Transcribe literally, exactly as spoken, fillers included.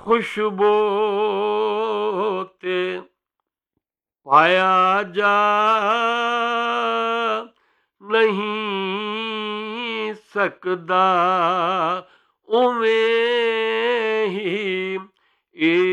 ਖੁਸ਼ਬੂ ਤੇ ਪਾਇਆ ਜਾ ਨਹੀਂ ਸਕਦਾ, ਉਵੇਂ ਹੀ ਇਹ